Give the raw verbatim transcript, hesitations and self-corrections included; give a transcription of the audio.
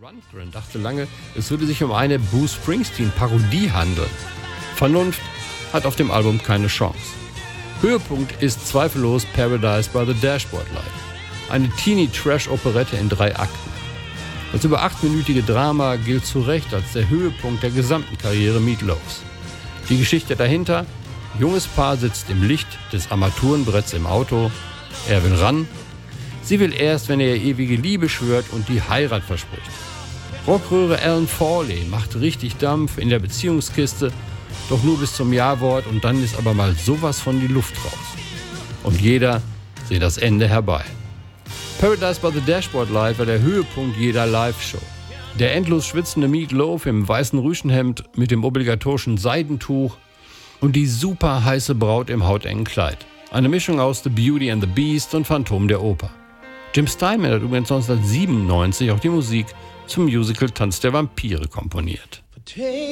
Rundgren dachte lange, es würde sich um eine Bruce Springsteen-Parodie handeln. Vernunft hat auf dem Album keine Chance. Höhepunkt ist zweifellos Paradise by the Dashboard Light. Eine Teenie-Trash-Operette in drei Akten. Das über achtminütige Drama gilt zu Recht als der Höhepunkt der gesamten Karriere Meat Loafs. Die Geschichte dahinter: junges Paar sitzt im Licht des Armaturenbretts im Auto. Er will ran. Sie will erst, wenn er ihr ewige Liebe schwört und die Heirat verspricht. Rockröhre Alan Fawley macht richtig Dampf in der Beziehungskiste, doch nur bis zum Ja-Wort, und dann ist aber mal sowas von die Luft raus. Und jeder sieht das Ende herbei. Paradise by the Dashboard Light war der Höhepunkt jeder Live-Show. Der endlos schwitzende Meat Loaf im weißen Rüschenhemd mit dem obligatorischen Seidentuch und die super heiße Braut im hautengen Kleid. Eine Mischung aus The Beauty and the Beast und Phantom der Oper. Jim Steinman hat übrigens neunzehnhundertsiebenundneunzig auch die Musik zum Musical Tanz der Vampire komponiert.